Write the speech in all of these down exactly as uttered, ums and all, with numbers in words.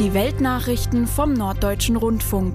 Die Weltnachrichten vom Norddeutschen Rundfunk.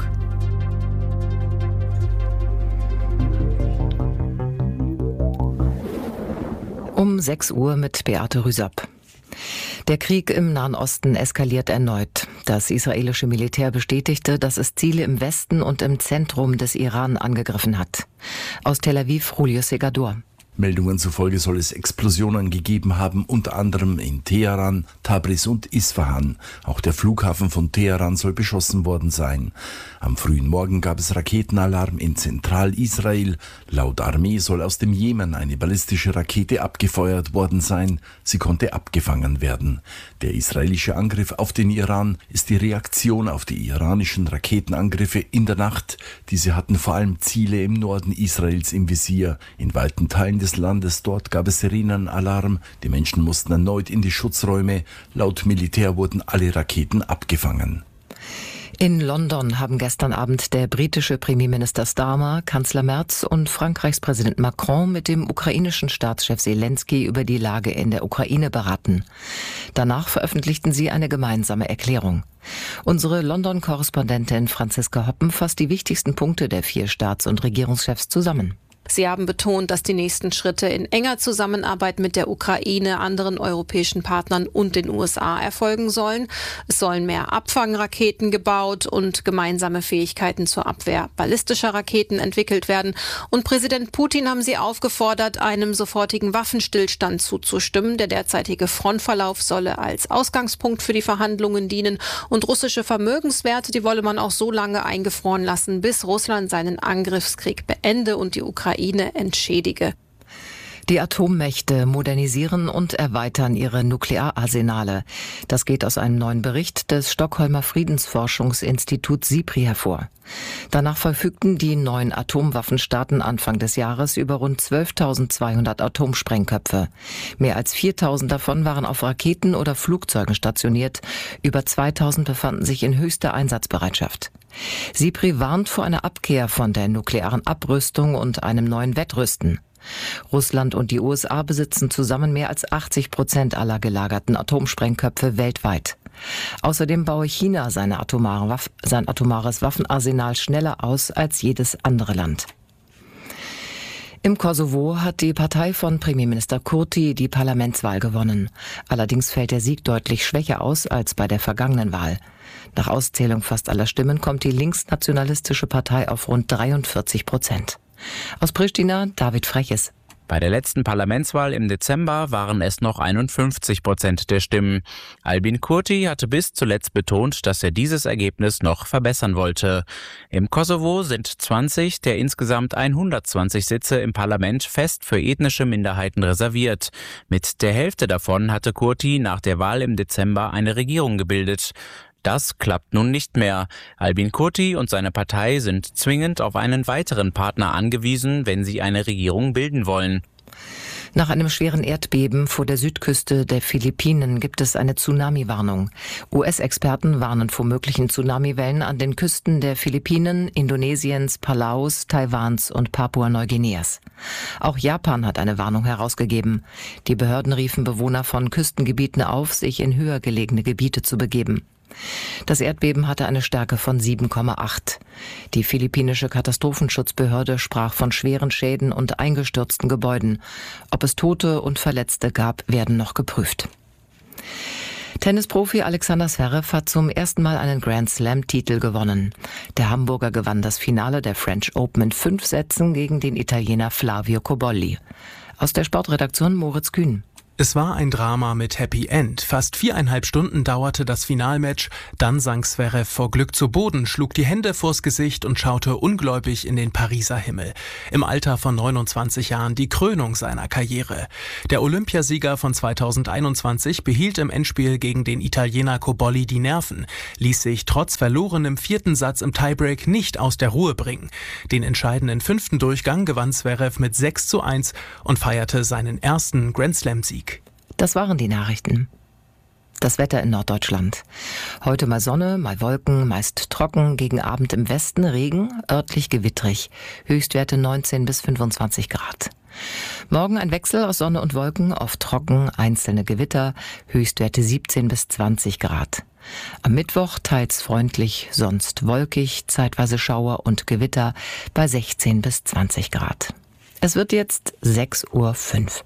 Um sechs Uhr mit Beate Rüsapp. Der Krieg im Nahen Osten eskaliert erneut. Das israelische Militär bestätigte, dass es Ziele im Westen und im Zentrum des Iran angegriffen hat. Aus Tel Aviv, Julio Segador. Meldungen zufolge soll es Explosionen gegeben haben, unter anderem in Teheran, Tabriz und Isfahan. Auch der Flughafen von Teheran soll beschossen worden sein. Am frühen Morgen gab es Raketenalarm in Zentralisrael. Laut Armee soll aus dem Jemen eine ballistische Rakete abgefeuert worden sein. Sie konnte abgefangen werden. Der israelische Angriff auf den Iran ist die Reaktion auf die iranischen Raketenangriffe in der Nacht. Diese hatten vor allem Ziele im Norden Israels im Visier. In weiten Teilen des Landes dort gab es Sirenenalarm. Die Menschen mussten erneut in die Schutzräume. Laut Militär wurden alle Raketen abgefangen. In London haben gestern Abend der britische Premierminister Starmer, Kanzler Merz und Frankreichs Präsident Macron mit dem ukrainischen Staatschef Zelensky über die Lage in der Ukraine beraten. Danach veröffentlichten sie eine gemeinsame Erklärung. Unsere London-Korrespondentin Franziska Hoppen fasst die wichtigsten Punkte der vier Staats- und Regierungschefs zusammen. Sie haben betont, dass die nächsten Schritte in enger Zusammenarbeit mit der Ukraine, anderen europäischen Partnern und den U S A erfolgen sollen. Es sollen mehr Abfangraketen gebaut und gemeinsame Fähigkeiten zur Abwehr ballistischer Raketen entwickelt werden. Und Präsident Putin haben sie aufgefordert, einem sofortigen Waffenstillstand zuzustimmen. Der derzeitige Frontverlauf solle als Ausgangspunkt für die Verhandlungen dienen. Und russische Vermögenswerte, die wolle man auch so lange eingefroren lassen, bis Russland seinen Angriffskrieg beende und die Ukraine entschädige. Die Atommächte modernisieren und erweitern ihre Nukleararsenale. Das geht aus einem neuen Bericht des Stockholmer Friedensforschungsinstituts SIPRI hervor. Danach verfügten die neuen Atomwaffenstaaten Anfang des Jahres über rund zwölftausendzweihundert Atomsprengköpfe. Mehr als viertausend davon waren auf Raketen oder Flugzeugen stationiert. Über zweitausend befanden sich in höchster Einsatzbereitschaft. SIPRI warnt vor einer Abkehr von der nuklearen Abrüstung und einem neuen Wettrüsten. Russland und die U S A besitzen zusammen mehr als achtzig Prozent aller gelagerten Atomsprengköpfe weltweit. Außerdem baue China seine atomare Waff- sein atomares Waffenarsenal schneller aus als jedes andere Land. Im Kosovo hat die Partei von Premierminister Kurti die Parlamentswahl gewonnen. Allerdings fällt der Sieg deutlich schwächer aus als bei der vergangenen Wahl. Nach Auszählung fast aller Stimmen kommt die linksnationalistische Partei auf rund dreiundvierzig Prozent. Aus Pristina, David Freches. Bei der letzten Parlamentswahl im Dezember waren es noch einundfünfzig Prozent der Stimmen. Albin Kurti hatte bis zuletzt betont, dass er dieses Ergebnis noch verbessern wollte. Im Kosovo sind zwanzig der insgesamt hundertzwanzig Sitze im Parlament fest für ethnische Minderheiten reserviert. Mit der Hälfte davon hatte Kurti nach der Wahl im Dezember eine Regierung gebildet. Das klappt nun nicht mehr. Albin Kurti und seine Partei sind zwingend auf einen weiteren Partner angewiesen, wenn sie eine Regierung bilden wollen. Nach einem schweren Erdbeben vor der Südküste der Philippinen gibt es eine Tsunami-Warnung. U S-Experten warnen vor möglichen Tsunamiwellen an den Küsten der Philippinen, Indonesiens, Palaus, Taiwans und Papua-Neuguineas. Auch Japan hat eine Warnung herausgegeben. Die Behörden riefen Bewohner von Küstengebieten auf, sich in höher gelegene Gebiete zu begeben. Das Erdbeben hatte eine Stärke von sieben Komma acht. Die philippinische Katastrophenschutzbehörde sprach von schweren Schäden und eingestürzten Gebäuden. Ob es Tote und Verletzte gab, werden noch geprüft. Tennisprofi Alexander Zverev hat zum ersten Mal einen Grand-Slam-Titel gewonnen. Der Hamburger gewann das Finale der French Open in fünf Sätzen gegen den Italiener Flavio Cobolli. Aus der Sportredaktion Moritz Kühn. Es war ein Drama mit Happy End. Fast viereinhalb Stunden dauerte das Finalmatch. Dann sank Zverev vor Glück zu Boden, schlug die Hände vors Gesicht und schaute ungläubig in den Pariser Himmel. Im Alter von neunundzwanzig Jahren die Krönung seiner Karriere. Der Olympiasieger von zweitausendeinundzwanzig behielt im Endspiel gegen den Italiener Cobolli die Nerven, ließ sich trotz verlorenem vierten Satz im Tiebreak nicht aus der Ruhe bringen. Den entscheidenden fünften Durchgang gewann Zverev mit sechs zu eins und feierte seinen ersten Grand-Slam-Sieg. Das waren die Nachrichten. Das Wetter in Norddeutschland. Heute mal Sonne, mal Wolken, meist trocken, gegen Abend im Westen Regen, örtlich gewittrig. Höchstwerte neunzehn bis fünfundzwanzig Grad. Morgen ein Wechsel aus Sonne und Wolken, oft trocken, einzelne Gewitter, Höchstwerte siebzehn bis zwanzig Grad. Am Mittwoch teils freundlich, sonst wolkig, zeitweise Schauer und Gewitter bei sechzehn bis zwanzig Grad. Es wird jetzt sechs Uhr fünf.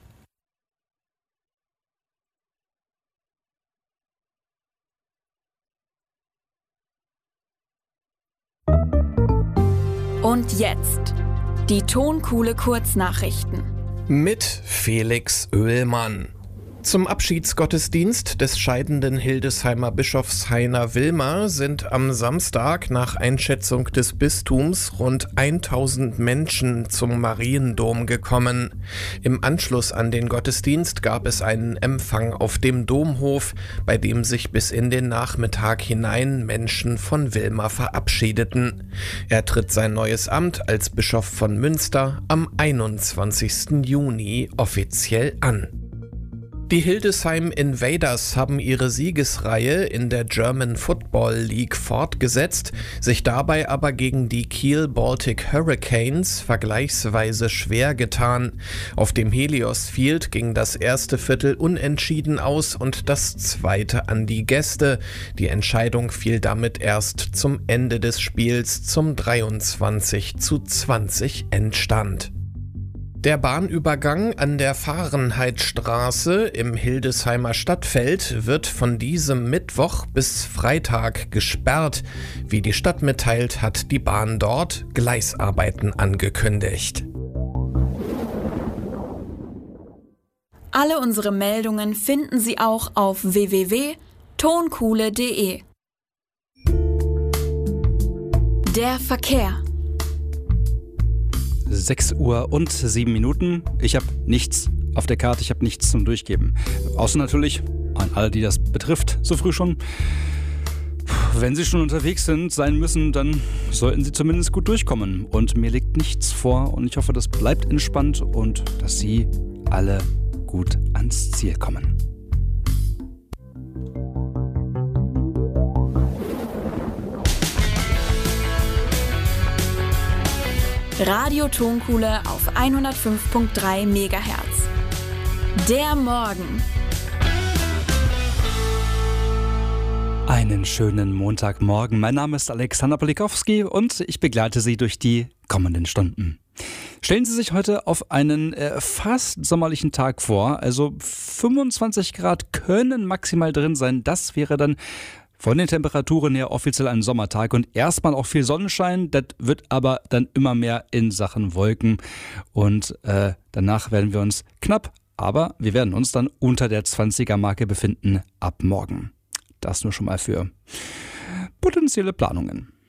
Und jetzt die Tonkuhle Kurznachrichten. Mit Felix Oehlmann. Zum Abschiedsgottesdienst des scheidenden Hildesheimer Bischofs Heiner Wilmer sind am Samstag nach Einschätzung des Bistums rund tausend Menschen zum Mariendom gekommen. Im Anschluss an den Gottesdienst gab es einen Empfang auf dem Domhof, bei dem sich bis in den Nachmittag hinein Menschen von Wilmer verabschiedeten. Er tritt sein neues Amt als Bischof von Münster am einundzwanzigsten Juni offiziell an. Die Hildesheim Invaders haben ihre Siegesreihe in der German Football League fortgesetzt, sich dabei aber gegen die Kiel Baltic Hurricanes vergleichsweise schwer getan. Auf dem Helios Field ging das erste Viertel unentschieden aus und das zweite an die Gäste. Die Entscheidung fiel damit erst zum Ende des Spiels zum dreiundzwanzig zu zwanzig Endstand. Der Bahnübergang an der Fahrenheitstraße im Hildesheimer Stadtfeld wird von diesem Mittwoch bis Freitag gesperrt. Wie die Stadt mitteilt, hat die Bahn dort Gleisarbeiten angekündigt. Alle unsere Meldungen finden Sie auch auf w w w punkt tonkuhle punkt de. Der Verkehr. sechs Uhr und sieben Minuten. Ich habe nichts auf der Karte, ich habe nichts zum Durchgeben. Außer natürlich an alle, die das betrifft, so früh schon. Wenn Sie schon unterwegs sind, sein müssen, dann sollten Sie zumindest gut durchkommen. Und mir liegt nichts vor und ich hoffe, das bleibt entspannt und dass Sie alle gut ans Ziel kommen. Radio Tonkuhle auf hundertfünf Komma drei Megahertz. Der Morgen. Einen schönen Montagmorgen. Mein Name ist Alexander Polikowski und ich begleite Sie durch die kommenden Stunden. Stellen Sie sich heute auf einen äh, fast sommerlichen Tag vor. Also fünfundzwanzig Grad können maximal drin sein. Das wäre dann von den Temperaturen her offiziell ein Sommertag und erstmal auch viel Sonnenschein. Das wird aber dann immer mehr in Sachen Wolken und äh, danach werden wir uns knapp, aber wir werden uns dann unter der zwanziger-Marke befinden ab morgen. Das nur schon mal für potenzielle Planungen.